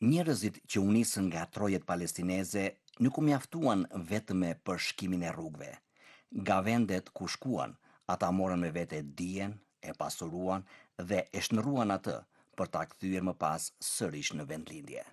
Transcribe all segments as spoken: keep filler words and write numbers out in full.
Njerëzit që u nisën nga trojet palestineze nuk u mjaftuan vetëm me përshkimin e rrugëve. Nga vendet ku shkuan, ata morën me vete dijen, e pasuruan dhe e shndërruan atë për ta kthyer më pas sërish në vendlindje.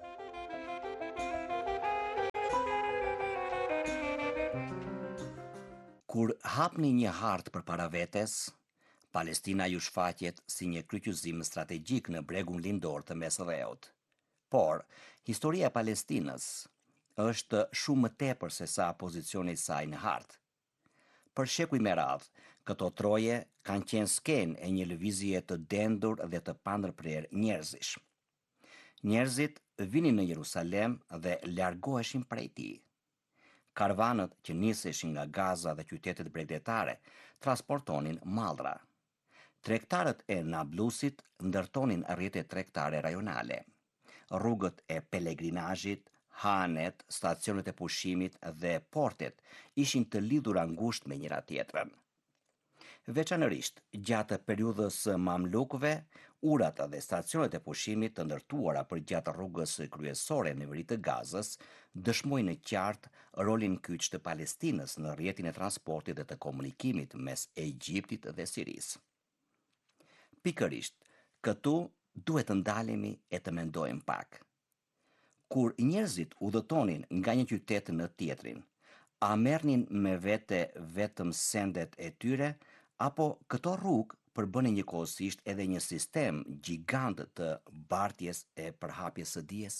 Kur hapni një hartë përpara vetes, Palestina ju shfaqet si një kryqëzim strategjik në bregun lindor të Mesdheut. Por, historia e Palestinës është shumë më tepër se sa pozicioni i saj në hartë. Për shekuj me radhë, këto troje kanë qenë skenë e një lëvizje të dendur dhe të pandërprer njerëzish. Njerëzit vinin në Jerusalem dhe largoheshin prej tij. Karvanët që niseshin nga Gaza dhe qytetet bregdetare transportonin mallra. Tregtarët e Nablusit ndërtonin rrjete tregtare rajonale. Rrugët e pelegrinazhit, hanet, stacionet e pushimit dhe portet ishin të lidhura ngushtë me njëra tjetrën. Veçanërisht, gjatë periudhës së Mamlukëve, urat dhe stacionet e pushimit të ndërtuara për gjatë rrugës kryesore në veri të Gazës dëshmojnë në qartë rolin kyç të Palestinës në rrjetin e transportit dhe të komunikimit mes Egjiptit dhe Sirisë. Pikërisht, këtu duhet të ndalemi e të mendojmë pak. Kur njerëzit udhëtonin nga një qytet në tjetrin, a merrnin me vete vetëm sendet e tyre, apo këto rrugë përbënin njëkohësisht edhe një sistem gjigant të bartjes e përhapjes së dijes?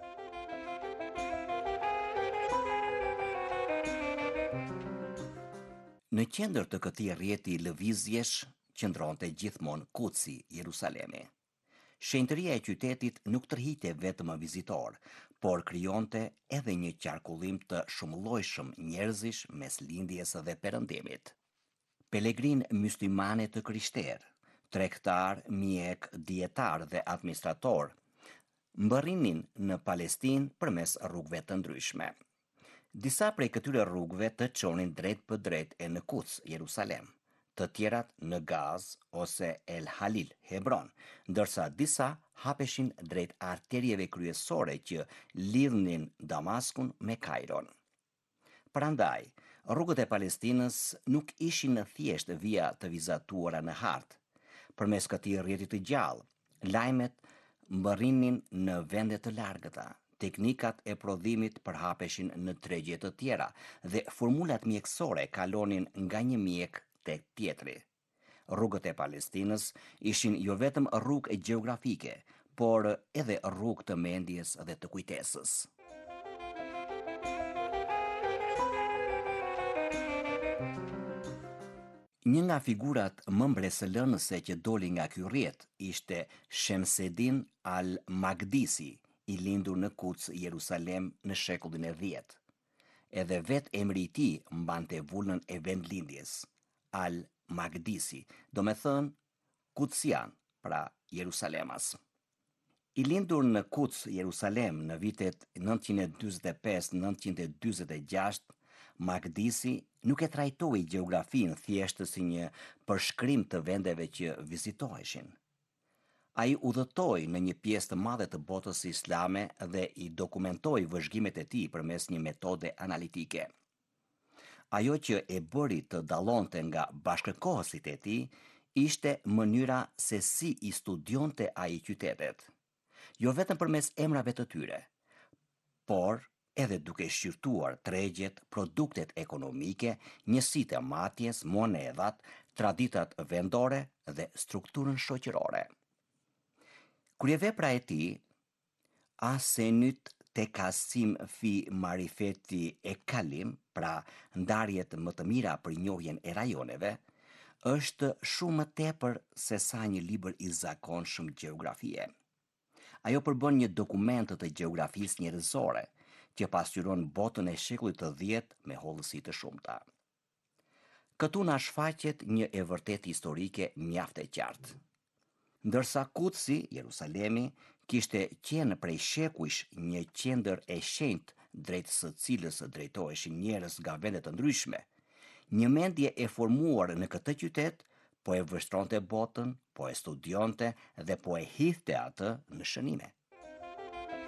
Në qendër të këtij rrjeti lëvizjesh qëndronte gjithmonë Kutsi, Jerusalemi. Shenjtëria e qytetit nuk tërhiqte vetëm vizitor, por krijonte edhe një qarkullim të shumëllojshëm njerëzish mes lindjes dhe perëndimit. Pelegrin myslimane të krishterë, tregtar, mjek, dietar dhe administrator mbërrinin në Palestinë përmes rrugëve të ndryshme. Disa prej këtyre rrugëve të çonin drejt për drejt e në Kuts, Jerusalem, të tjerat në Gaz ose El Halil, Hebron, ndërsa disa hapeshin drejt arterieve kryesore që lidhnin Damaskun me Kairon. Prandaj, rrugët e Palestinës nuk ishin në thjesht vija të vizatuara në hartë. Përmes këtij rrjeti të gjallë, lajmet mbërrinin në vende të largëta, teknikat e prodhimit përhapeshin në tregje të tjera dhe formulat mjekësore kalonin nga një mjek tek tjetri. Rrugët e Palestinës ishin jo vetëm rrugë gjeografike, por edhe rrugë të mendjes dhe të kujtesës. Një nga figurat më mbresëlënëse që doli nga ky rrjet ishte Shemseddin al-Magdisi, i lindur në Kuts, Jerusalem në shekullin e dhjetë. Edhe vet emri i tij mbante vulën e vendlindjes, al-Magdisi, do me thënë Kutsian, pra Jerusalemas. I lindur në Kuts, Jerusalem në vitet nëntëqind e dyzet e pesë nëntëqind e dyzet e gjashtë, Magdisi nuk e trajtoi gjeografin thjesht si një përshkrim të vendeve që vizitoheshin. Ai udhëtoi në një pjesë të madhe të botës islame dhe i dokumentoi vëzhgimet e tij përmes një metode analitike. Ajo që e bëri të dallonte nga bashkëkohësit e tij ishte mënyra se si i studionte ai qytetet. Jo vetëm përmes emrave të tyre, por edhe duke shqyrtuar tregjet, produktet ekonomike, njësitë e matjes, monedat, traditat vendore dhe strukturën shoqërore. Kryevepra e tij, Asenyt Tekasim fi Marifeti e Kalim, pra ndarjet më të mira për njohjen e rajoneve, është shumë më tepër se sa një libër i zakonshëm gjeografie. Ajo përbën një dokument të gjeografisë njerëzore, që pasqyron botën e shekullit të dhjetë me hollësi të shumta. Këtu na shfaqet një e vërtetë historike mjaft e qartë. Ndërsa Kutsi, Jerusalemi, kishte qenë prej shekujsh një qendër e shenjtë drejt së cilës drejtoheshin njerëz nga vende të ndryshme, një mendje e formuar në këtë qytet po e vështronte botën, po e studionte dhe po e hidhte atë në shënime.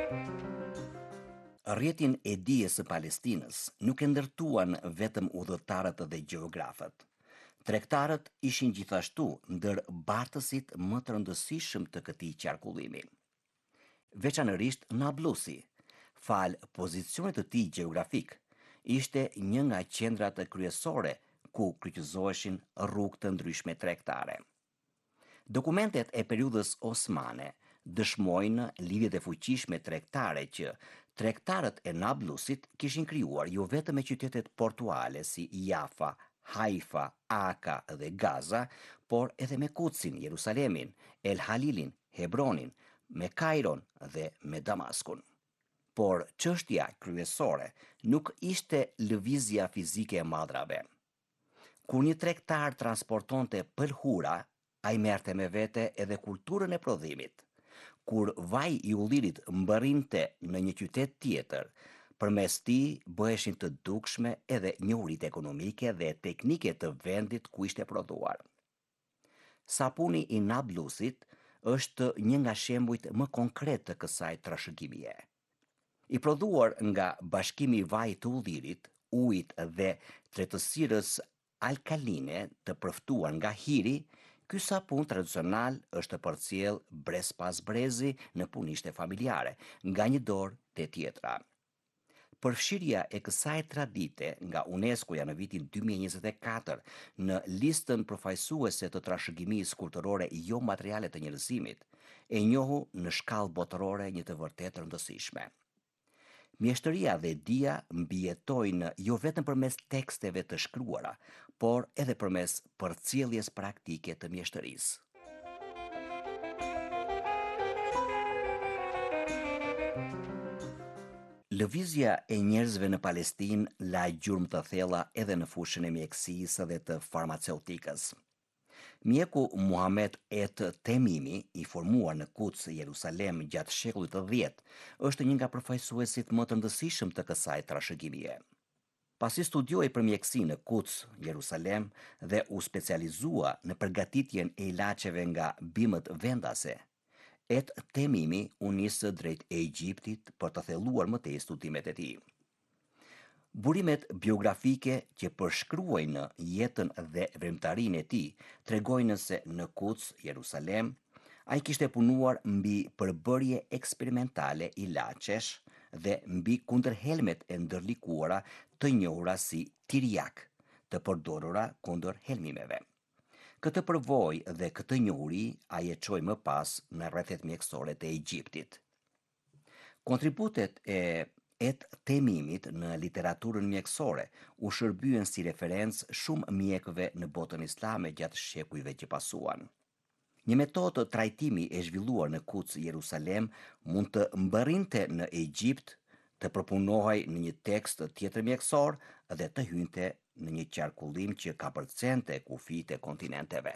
Rrjetin e dijes së Palestinës nuk e ndërtuan vetëm udhëtarët dhe gjeografët. Tregtarët ishin gjithashtu ndër bartësit më të rëndësishëm të këtij qarkullimi. Veçanërisht Nablusi, fal pozicionit të tij gjeografik, ishte një nga qendrat kryesore ku kryqëzoheshin rrugë të ndryshme tregtare. Dokumentet e periudhës osmane dëshmojnë lidhjet e fuqishme tregtare që tregtarët e Nablusit kishin krijuar jo vetëm me qytetet portuale si Jafa, Haifa, Aka dhe Gaza, por edhe me Kutsin, Jerusalemin, El Halilin, Hebronin, me Kairon dhe me Damaskun. Por çështja kryesore nuk ishte lëvizja fizike e madrave. Kur një tregtar transportonte pëlhura, ai merrte me vete edhe kulturën e prodhimit. Kur vaji i ullirit mbërrinte në një qytet tjetër, përmes tij bëheshin të dukshme edhe njohuritë ekonomike dhe teknike të vendit ku ishte prodhuar. Sapuni i Nablusit është një nga shembujt më konkret të kësaj trashëgimie. I prodhuar nga bashkimi i vajit të ullirit, ujit dhe tretësirës alkaline të përftuar nga hiri, ky sapun tradicional është përcjell brez pas brezi në punishte familjare, nga një dorë te tjetra. Përfshirja e kësaj tradite nga UNESCO-ja në vitin dy mijë e njëzet e katër në listën përfaqësuese të trashëgimisë kulturore jo materiale të njerëzimit e njohu në shkallë botërore një të vërtetë rëndësishme. Mjeshtëria dhe dia mbijetojnë jo vetëm përmes teksteve të shkruara, por edhe përmes përcjelljes praktike të mjeshtërisë. Lëvizja e njerëzve në Palestinë la gjurmë të thella edhe në fushën e mjekësisë dhe të farmaceutikës. Mjeku Muhamet et Temimi, i formuar në Quds, Jerusalem gjatë shekullit të dhjetë, është një nga përfaqësuesit më të rëndësishëm të kësaj trashëgimie. Pasi studioi për mjeksi në Quds, Jerusalem dhe u specializua në përgatitjen e ilaçeve nga bimët vendase, et Temimi u nisë drejt Egjiptit për të thelluar më tej studimet e tij. Burimet biografike që përshkruajnë jetën dhe veprimtarinë e tij tregojnë se në Quds, Jerusalem, ai kishte punuar mbi përbërje eksperimentale ilaçesh dhe mbi kundërhelmet e ndërlikuara të njohura si tiriak, të përdorura kundër helmimeve. Këtë përvojë dhe këtë njohuri ai e çoi më pas në rrethet mjekësore të Egjiptit. Kontributet e et Temimit në literaturën mjekësore u shërbyen si referencë shumë mjekëve në botën islame gjatë shekujve që pasuan. Një metodë trajtimi e zhvilluar në Quds, Jerusalem, mund të mbërrinte në Egjipt, të përpunohej në një tekst tjetër mjekësor dhe të hynte në një qarkullim që ka përcente kufijtë e kontinenteve.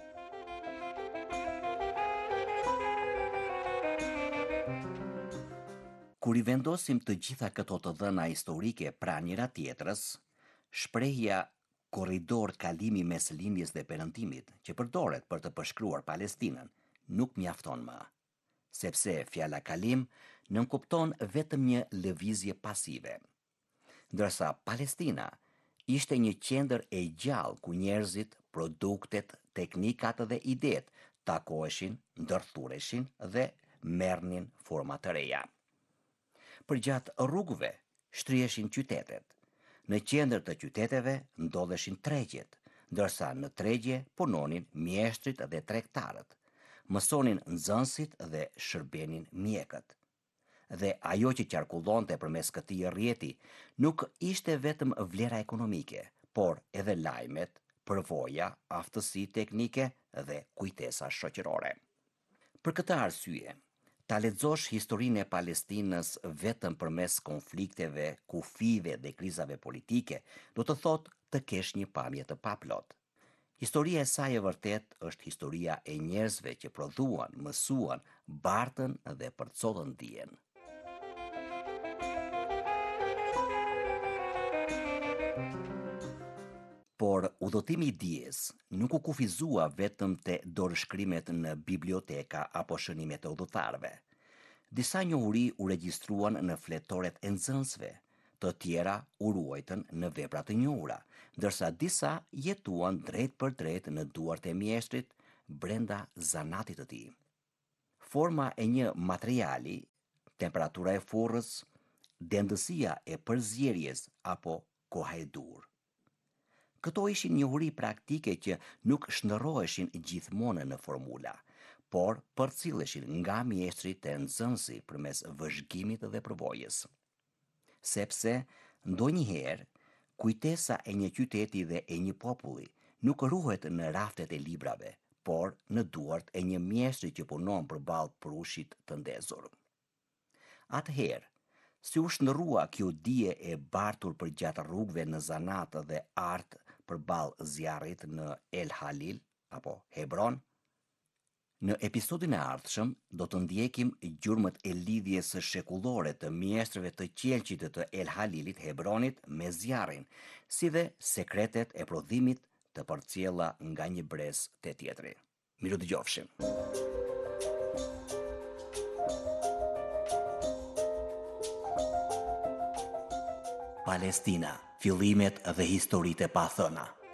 Kur i vendosim të gjitha këto të dhëna historike pranë njëra tjetrës, shprehja korridor kalimi mes lindjes dhe perëndimit që përdoret për të përshkruar Palestinën nuk mjafton më, sepse fjala kalim nënkupton vetëm një lëvizje pasive. Ndërsa Palestina ishte një qendër e gjallë ku njerëzit, produktet, teknikat dhe idet takoheshin, ndërthureshin dhe merrnin forma të reja. Përgjatë rrugëve shtriheshin qytetet. Në qendër të qyteteve ndodheshin tregjet, ndërsa në tregje punonin mjeshtrit dhe tregtarët, mësonin nxënësit dhe shërbenin mjekët. Dhe ajo që qarkullonte përmes këtij rrjeti nuk ishte vetëm vlera ekonomike, por edhe lajmet, përvoja, aftësi teknike dhe kujtesa shoqërore. Për këtë arsye, ta lexosh historinë e Palestinës vetëm përmes konflikteve, kufive dhe krizave politike, do të thotë të kesh një pamje të paplot. Historia e saj e vërtet është historia e njerëzve që prodhuan, mësuan, bartën dhe përcollën dijen. Por udhëtimi i dijes nuk u kufizua vetëm te dorëshkrimet në biblioteka apo shënimet e udhëtarëve. Disa njohuri u regjistruan në fletoret e nxënësve, të tjera u ruajtën në vepra të njohura, ndërsa disa jetuan drejt për drejt në duart e mjeshtrit brenda zanatit të tij. Forma e një materiali, temperatura e furrës, dendësia e përzierjes apo koha e dur. Këto ishin njohuri praktike që nuk shndërroheshin gjithmonë në formula, por përcilleshin nga mjeshtri te nxënësi përmes vëzhgimit dhe përvojës. Sepse ndonjëherë kujtesa e një qyteti dhe e një populli nuk ruhet në raftet e librave, por në duart e një mjeshtri që punon përballë prushit të ndezur. Atëherë, si u shndërrua kjo dije e bartur përgjatë rrugëve në zanat dhe art përballë zjarrit në El Halil apo Hebron? Në episodin e ardhshëm do të ndjekim gjurmët e lidhjes së shekullore të mjeshtrëve të qelqit të El Halilit Hebronit me zjarrin, si dhe sekretet e prodhimit të përcjella nga një brez te tjetri. Miru dëgjofshim. Palestina, fillimet dhe historitë e pathëna.